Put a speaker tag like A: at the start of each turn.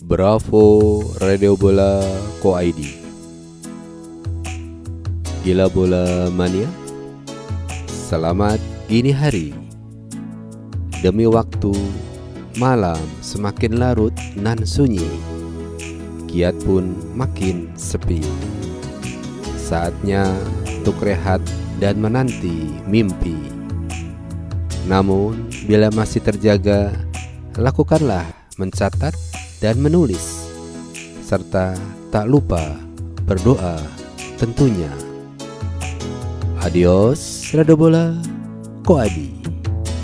A: Bravo Radio Bola Ko ID. Gila bola mania, selamat dini hari. Demi waktu, malam semakin larut nan sunyi, kiat pun makin sepi. Saatnya untuk rehat dan menanti mimpi. Namun bila masih terjaga, lakukanlah mencatat dan menulis, serta tak lupa berdoa tentunya. Adios Radio Bola Ko Adi.